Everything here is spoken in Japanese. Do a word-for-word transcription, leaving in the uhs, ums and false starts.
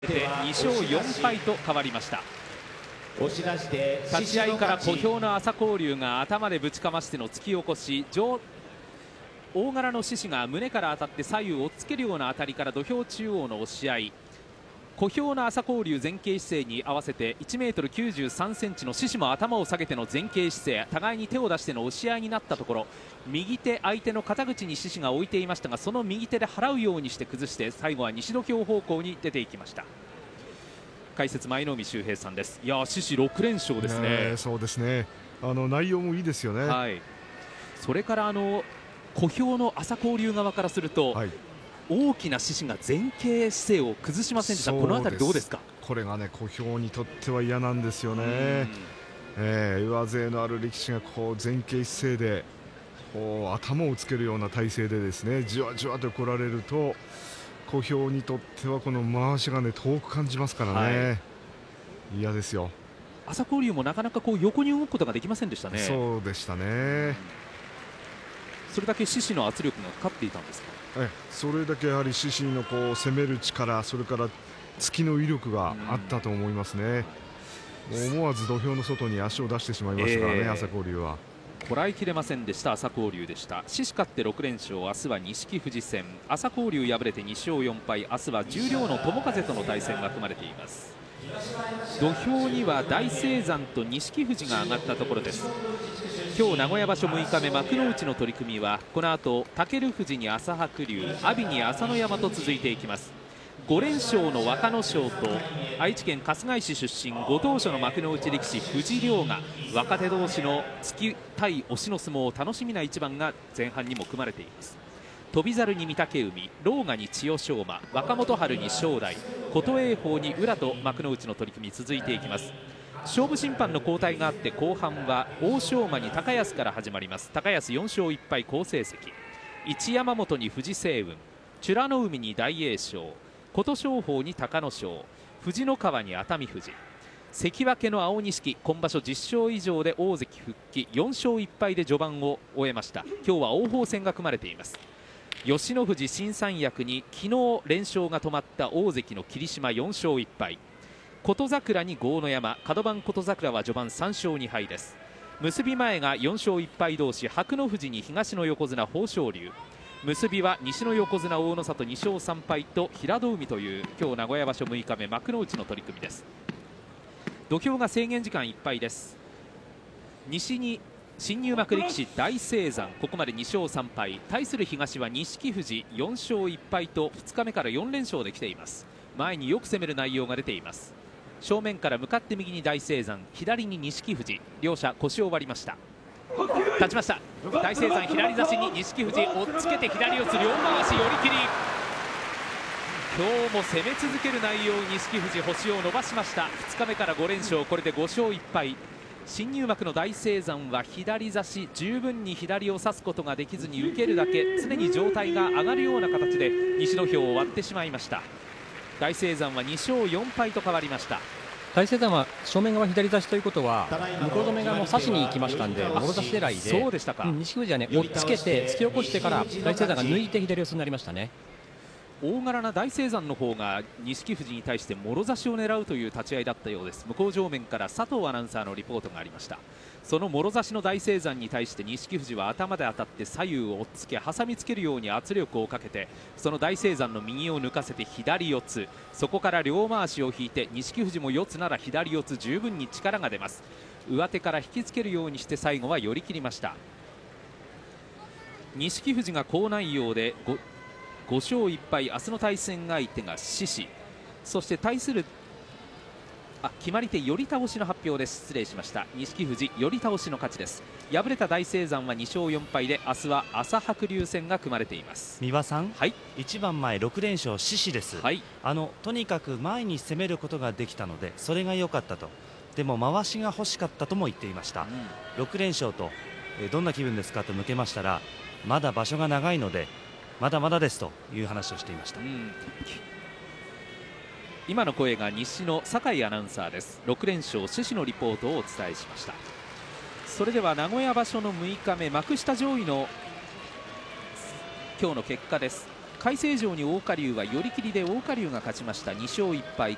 でにしょうよんぱいと変わりました。立ち合いから小兵の朝紅龍が頭でぶちかましての突き起こし、大柄の獅子が胸から当たって左右をつけるような当たりから土俵中央の押し合い、小兵の朝紅龍前傾姿勢に合わせていちメートルきゅうじゅうさんセンチの獅子も頭を下げての前傾姿勢、互いに手を出しての押し合いになったところ、右手相手の肩口に獅子が置いていましたが、その右手で払うようにして崩して最後は西土俵方向に出ていきました。解説舞の海秀平さんです。いや獅子ろくれんしょうですね。 えー、そうですね。あの内容もいいですよね。 はい、それからあの小兵の朝紅龍側からすると、はい、大きな獅子が前傾姿勢を崩しませんでした。このあたりどうですか。 これがね小兵にとっては嫌なんですよね。えー、上背のある力士がこう前傾姿勢でこう頭をつけるような体勢でですねじわじわと来られると小兵にとってはこの回しがね遠く感じますからね、はい、嫌ですよ。 朝紅龍もなかなかこう横に動くことができませんでしたね。 そうでしたね。 それだけ獅子の圧力がかかっていたんですか。 えそれだけやはり獅子のこう攻める力、それから突きの威力があったと思いますね。思わず土俵の外に足を出してしまいましたからね、えー、朝紅龍はこらえきれませんでした。朝紅龍でした。獅子勝ってろくれんしょう、明日は錦富士戦、朝紅龍敗れてにしょうよんぱい、明日は十両の友風との対戦が組まれています。土俵には大青山と錦富士が上がったところです。今日名古屋場所むいかめ幕内の取組はこの後武富士に朝白龍、阿炎に朝乃山と続いていきます。ごれんしょうの若野賞と愛知県春日井市出身ご当所の幕内力士藤亮が若手同士の突き対押しの相撲を楽しみな一番が前半にも組まれています。翔猿に御嶽海、狼雅に千代翔馬、若元春に正代、琴栄鵬に宇良と幕内の取組続いていきます。勝負審判の交代があって後半は欧勝馬に高安から始まります。高安よんしょういっぱい好成績、一山本に藤青雲、美ノ海に大栄翔、琴勝峰に隆の勝、藤の川に熱海富士、関脇の青錦今場所じゅっしょう以上で大関復帰、よんしょういっぱいで序盤を終えました。今日は王鵬戦が組まれています。吉野富士新三役に昨日連勝が止まった大関の霧島よんしょういっぱい、琴櫻に豪ノ山、角番琴櫻は序盤さんしょうにはいです。結び前がよんしょういっぱい同士、白の富士に東の横綱豊昇龍、結びは西の横綱大の里にしょうさんぱいと平戸海という今日名古屋場所むいかめ幕内の取り組みです。土俵が制限時間いっぱいです。西に新入幕力士大青山、ここまでにしょうさんぱい、対する東は錦富士よんしょういっぱいとふつかめからよんれんしょうで来ています。前によく攻める内容が出ています。正面から向かって右に大青山、左に錦富士、両者腰を割りました。立ちました。大青山左差しに錦富士追っつけて左四つ両回し寄り切り、今日も攻め続ける内容、錦富士星を伸ばしました。ふつかめからごれんしょう、これでごしょういっぱい。新入幕の大青山は左差し、十分に左を差すことができずに受けるだけ、常に状態が上がるような形で西土俵を割ってしまいました。大青山はにしょうよんぱいと変わりました。 大青山は正面側左差しということは向こう止めがもう差しに行きましたんで、もろ差し狙いで、 そうでしたか。 錦富士はね追っつけて突き起こしてから大青山が抜いて左四つになりましたね。 大柄な大青山の方が錦富士に対してもろ差しを狙うという立ち合いだったようです。向こう正面から佐藤アナウンサーのリポートがありました。そのもろ差しの大青山に対して錦富士は頭で当たって左右を追っつけ挟みつけるように圧力をかけて、その大青山の右を抜かせて左四つ、そこから両回しを引いて錦富士も四つなら左四つ十分に力が出ます。上手から引きつけるようにして最後は寄り切りました。錦富士が好内容で 5, ごしょういっぱい、明日の対戦相手が獅子、そして対するあ決まり手寄り倒しの発表です。失礼しました。錦富士寄り倒しの勝ちです。敗れた大青山はにしょうよんぱいで明日は朝白龍戦が組まれています。 三輪さん、 はい、 一番前ろくれんしょう獅子です、 はい、 あのとにかく前に攻めることができたのでそれが良かったと、でも回しが欲しかったとも言っていました、うん、ろくれんしょうと、えどんな気分ですかと向けましたら、まだ場所が長いのでまだまだですという話をしていました、うん、 今の声が西の酒井アナウンサーです。ろくれんしょう獅子のリポートをお伝えしました。それでは名古屋場所のむいかめ幕下上位の今日の結果です。海星城に桜花竜は寄り切りで桜花竜が勝ちました。にしょういっぱい。